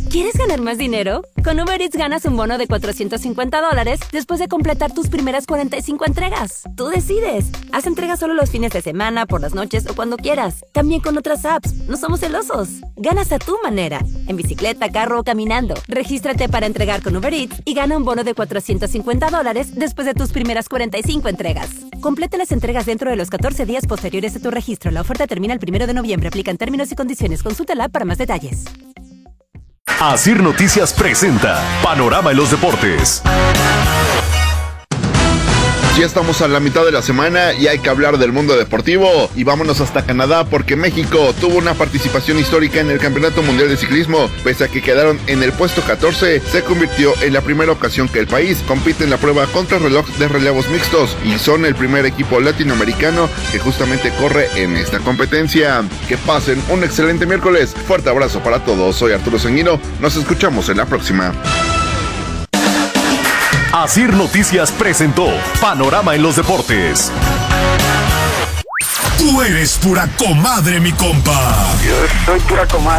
¿Quieres ganar más dinero? Con Uber Eats ganas un bono de $450 después de completar tus primeras 45 entregas. Tú decides. Haz entregas solo los fines de semana, por las noches o cuando quieras. También con otras apps. No somos celosos. Ganas a tu manera. En bicicleta, carro o caminando. Regístrate para entregar con Uber Eats y gana un bono de $450 después de tus primeras 45 entregas. Completa las entregas dentro de los 14 días posteriores a tu registro. La oferta termina el 1 de noviembre. Aplican términos y condiciones. Consulta la app para más detalles. Asir Noticias presenta Panorama en los Deportes. Ya estamos a la mitad de la semana y hay que hablar del mundo deportivo. Y vámonos hasta Canadá porque México tuvo una participación histórica en el Campeonato Mundial de Ciclismo. Pese a que quedaron en el puesto 14, se convirtió en la primera ocasión que el país compite en la prueba contrarreloj de relevos mixtos y son el primer equipo latinoamericano que justamente corre en esta competencia. Que pasen un excelente miércoles. Fuerte abrazo para todos. Soy Arturo Sanguino. Nos escuchamos en la próxima. Asir Noticias presentó Panorama en los Deportes. Tú eres pura comadre, mi compa. Yo soy pura comadre.